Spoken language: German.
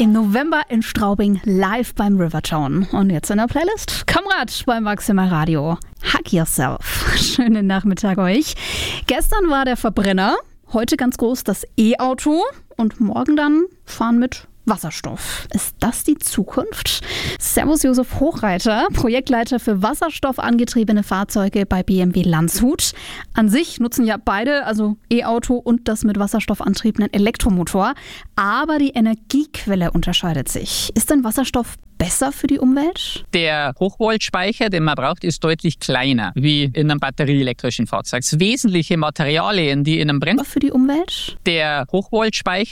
Im November in Straubing live beim Rivertown. Und jetzt in der Playlist Kamerad beim Maximal Radio. Hug Yourself. Schönen Nachmittag euch. Gestern war der Verbrenner, heute ganz groß das E-Auto und morgen dann fahren mit Wasserstoff. Ist das die Zukunft? Servus Josef Hochreiter, Projektleiter für wasserstoffangetriebene Fahrzeuge bei BMW Landshut. An sich nutzen ja beide, also E-Auto und das mit wasserstoffantriebenen Elektromotor. Aber die Energiequelle unterscheidet sich. Ist denn Wasserstoff besser für die Umwelt? Der Hochvoltspeicher, den man braucht, ist deutlich kleiner wie in einem batterieelektrischen Fahrzeug. Wesentliche Materialien, die in einem Für die Umwelt? Der Hochvoltspeicher